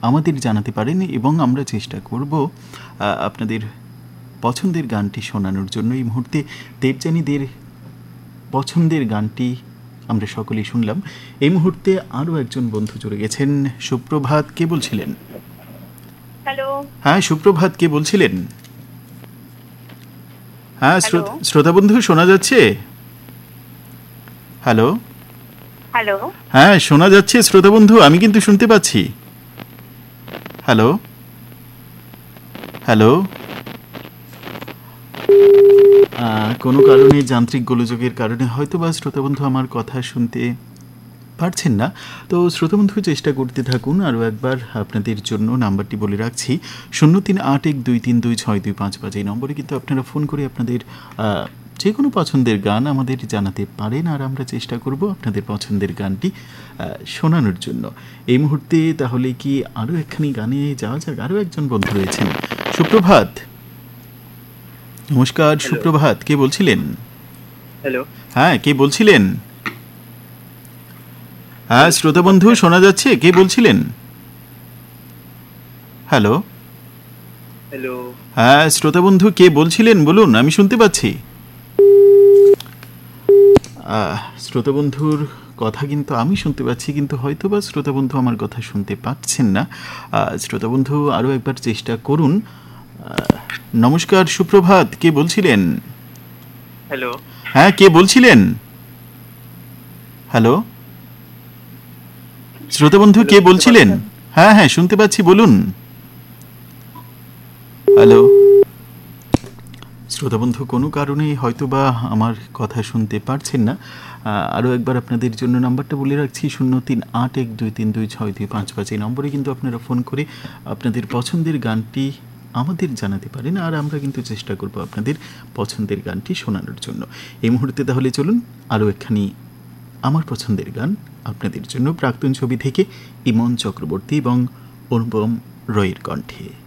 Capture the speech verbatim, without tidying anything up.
আমাদের জানাতে পারেন এবং আমরা চেষ্টা করব আপনাদের পছন্দের গানটি শোনানোর জন্য। এই মুহূর্তে দেবযানীদের পছন্দের গানটি আমরা সকলেই শুনলাম। এই মুহূর্তে আরও একজন বন্ধু জুড়ে গেছেন। সুপ্রভাত, কে বলছিলেন? হ্যালো। হ্যাঁ, সুপ্রভাত, কে বলছিলেন? হ্যাঁ, শ্রোতা বন্ধু শোনা যাচ্ছে? Hello hello. হ্যাঁ, শোনা যাচ্ছে শ্রোতা বন্ধু, আমি কিন্তু শুনতে পাচ্ছি। হ্যালো হ্যালো কোনো কারণে, যান্ত্রিক গোলযোগের কারণে হয়তো বা শ্রোতাবন্ধু আমার কথা শুনতে পারছেন না। তো শ্রোতাবন্ধু চেষ্টা করতে থাকুন। আরও একবার আপনাদের জন্য নাম্বারটি বলে রাখছি, শূন্য তিন আট এক দুই তিন দুই ছয় দুই পাঁচ পাঁচ। এই নম্বরে কিন্তু আপনারা ফোন করে আপনাদের যে কোনো পছন্দের গান আমাদের জানাতে পারেন, আর আমরা চেষ্টা করব আপনাদের পছন্দের গানটি শোনানোর জন্য। এই মুহূর্তে তাহলে কি আরও একখানি গানে যাওয়া যাক? আরও একজন বন্ধু রয়েছেন। সুপ্রভাত। নমস্কার, সুপ্রভাত, কে বলছিলেন? হ্যালো। হ্যাঁ, কে বলছিলেন? হ্যাঁ শ্রোতা বন্ধু শোনা যাচ্ছে, কে বলছিলেন? Hello hello. হ্যাঁ শ্রোতা বন্ধু, কে বলছিলেন বলুন, আমি শুনতে পাচ্ছি। শ্রোতা বন্ধুর কথা কিন্তু আমি শুনতে পাচ্ছি, কিন্তু হয়তো বা শ্রোতা বন্ধু আমার কথা শুনতে পাচ্ছেন না। শ্রোতা বন্ধু আরও একবার চেষ্টা করুন। নমস্কার, সুপ্রভাত, কে বলছিলেন? হ্যালো। হ্যাঁ, কে বলছিলেন? হ্যালো শ্রোতা বন্ধু, কে বলছিলেন? হ্যাঁ হ্যাঁ শুনতে পাচ্ছি, বলুন। হ্যালো শ্রোতা বন্ধু কোনো কারণে হয়তো বা আমার কথা শুনতে পারছেন না। আরও একবার আপনাদের জন্য নাম্বারটা বলে রাখছি, শূন্য তিন আট এক দুই তিন দুই ছয় দুই পাঁচ পাঁচ। এই নম্বরে কিন্তু আপনারা ফোন করে আপনাদের পছন্দের গানটি আমাদের জানাতে পারেন, আর আমরা কিন্তু চেষ্টা করব আপনাদের পছন্দের গানটি শোনানোর জন্য। এই মুহূর্তে তাহলে চলুন আরও একখানি আমার পছন্দের গান আপনাদের জন্য, প্রাক্তন ছবি থেকে ইমন চক্রবর্তী এবং অনুপম রয়ের কণ্ঠে।